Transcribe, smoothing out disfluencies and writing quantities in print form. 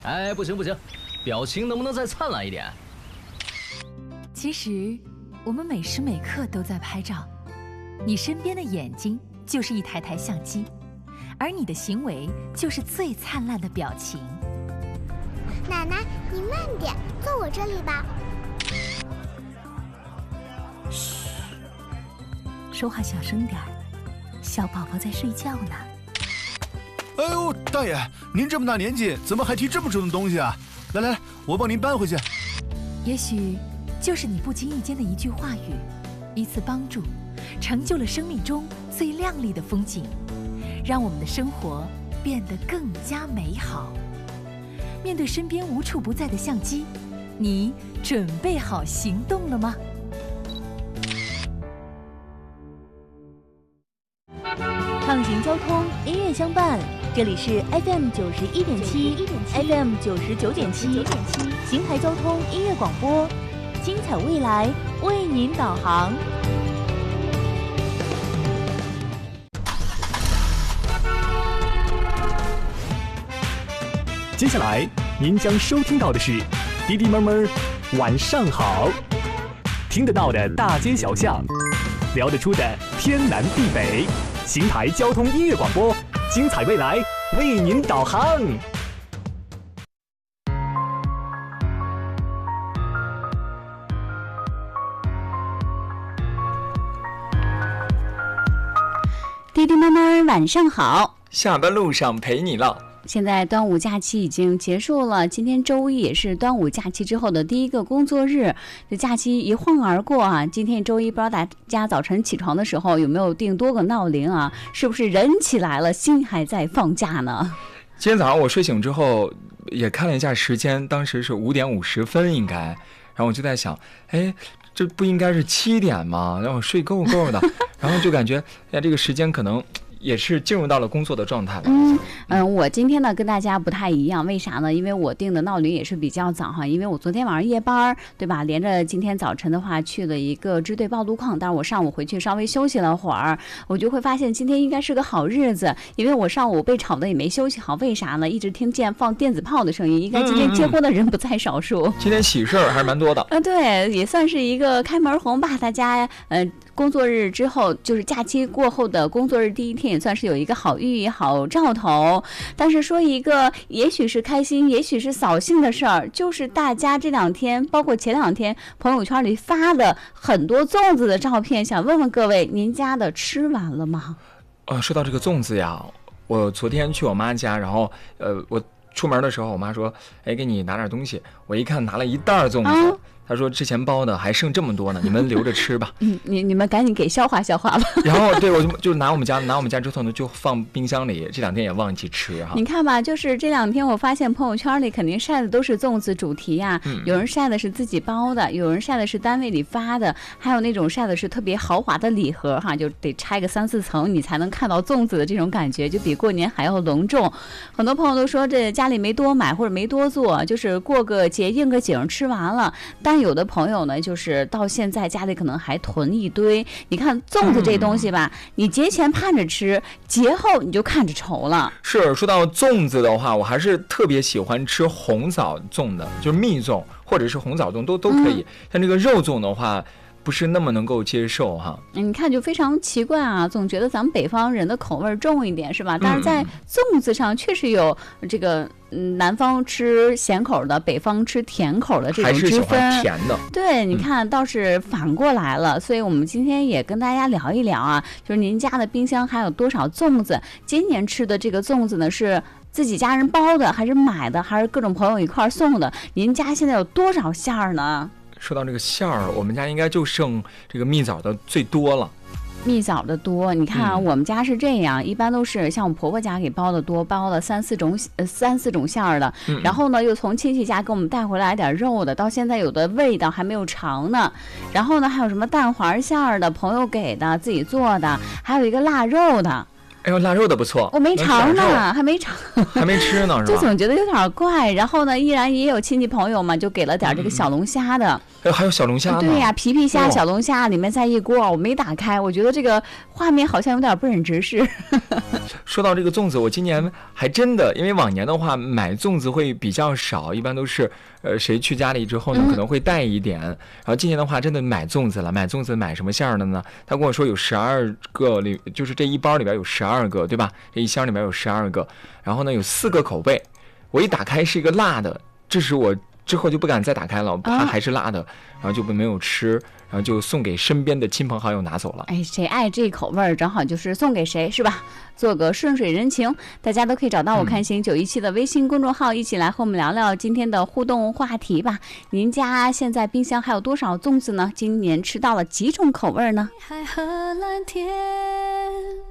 哎，不行不行，表情能不能再灿烂一点？ 其实，我们每时每刻都在拍照，你身边的眼睛就是一台台相机，而你的行为就是最灿烂的表情。 奶奶，你慢点，坐我这里吧。 嘘，说话小声点儿，小宝宝在睡觉呢。 哎呦，大爷，您这么大年纪，怎么还提这么重的东西啊？来来来，我帮您搬回去。 也许就是你不经意间的一句话语，一次帮助，成就了生命中最亮丽的风景，让我们的生活变得更加美好。面对身边无处不在的相机，你准备好行动了吗？ 畅行交通，音乐相伴，这里是 FM 91.7 FM 99.7邢台交通音乐广播，精彩未来为您导航。 接下来您将收听到的是滴滴妹妹晚上好，听得到的大街小巷，聊得出的天南地北，邢台交通音乐广播，精彩未来为您导航。 滴滴妈妈晚上好， 下班路上陪你唠。 现在端午假期已经结束了，今天周一也是端午假期之后的第一个工作日，这假期一晃而过啊！今天周一，不知道大家早晨起床的时候有没有定多个闹铃啊？是不是人起来了，心还在放假呢？ 今天早上我睡醒之后也看了一下时间，当时是5点50分应该，然后我就在想，哎，这不应该是7点吗？让我睡够够的，然后就感觉，哎呀，这个时间可能也是进入到了工作的状态了。 我今天呢跟大家不太一样，为啥呢？因为我定的闹铃也是比较早哈，因为我昨天晚上夜班，对吧？连着今天早晨的话去了一个支队报路况，但是我上午回去稍微休息了会儿，我就会发现今天应该是个好日子，因为我上午被吵的也没休息好，为啥呢？一直听见放电子炮的声音，应该今天结婚的人不在少数。 今天喜事儿还是蛮多的。 对，也算是一个开门红吧。大家工作日之后，就是假期过后的工作日第一天，也算是有一个好寓意、好兆头。但是说一个也许是开心，也许是扫兴的事儿，就是大家这2天，包括前2天，朋友圈里发的很多粽子的照片，想问问各位，您家的吃完了吗？ 说到这个粽子呀，我昨天去我妈家，然后我出门的时候，我妈说，哎，给你拿点东西。我一看拿了一袋粽子。他说之前包的还剩这么多呢，你们留着吃吧。 你们赶紧给消化消化吧。 然后对，我就拿我们家之后呢，就放冰箱里，这2天也忘记吃哈。 你看吧，就是这2天我发现朋友圈里肯定晒的都是粽子主题呀，有人晒的是自己包的，有人晒的是单位里发的，还有那种晒的是特别豪华的礼盒哈，就得拆个3、4层你才能看到粽子的这种感觉，就比过年还要隆重。很多朋友都说这家里没多买或者没多做，就是过个节应个景吃完了，但有的朋友呢，就是到现在家里可能还囤一堆。你看粽子这东西吧，你节前盼着吃，节后你就看着愁了。 是，说到粽子的话，我还是特别喜欢吃红枣粽的，就是蜜粽或者是红枣粽都可以。像这个肉粽的话，不是那么能够接受哈。 你看就非常奇怪啊，总觉得咱们北方人的口味重一点是吧？但是在粽子上确实有这个南方吃咸口的，北方吃甜口的这种之分。还是喜欢甜的。 对，你看倒是反过来了，所以我们今天也跟大家聊一聊啊，就是您家的冰箱还有多少粽子？今年吃的这个粽子呢是自己家人包的，还是买的，还是各种朋友一块送的？您家现在有多少馅儿呢？ 说到这个馅儿，我们家应该就剩这个蜜枣的最多了。 蜜枣的多，你看啊，我们家是这样，一般都是像我婆婆家给包的多，包了3、4种馅儿的，然后呢又从亲戚家给我们带回来点肉的，到现在有的味道还没有尝呢。然后呢还有什么蛋黄馅儿的，朋友给的，自己做的，还有一个腊肉的。 哎呦，腊肉的不错， 我没尝呢，还没尝， 还没吃呢，是吧？ 就总觉得有点怪。然后呢，依然也有亲戚朋友嘛，就给了点这个小龙虾的。 还有小龙虾呢？ 对呀，皮皮虾、小龙虾里面在一锅，我没打开，我觉得这个画面好像有点不忍直视。 说到这个粽子，我今年还真的，因为往年的话买粽子会比较少，一般都是谁去家里之后呢可能会带一点。然后今年的话真的买粽子了，买粽子买什么馅儿的呢？他跟我说有12个里，就是这一包里边有12个，对吧？这一箱里边有12个，然后呢有4个口味，我一打开是一个辣的，这是我之后就不敢再打开了，我怕还是辣的，然后就没有吃，然后就送给身边的亲朋好友拿走了。 哎，谁爱这口味儿，正好就是送给谁，是吧？做个顺水人情，大家都可以找到我看行917的微信公众号，一起来和我们聊聊今天的互动话题吧。您家现在冰箱还有多少粽子呢？今年吃到了几种口味呢？ 海和蓝天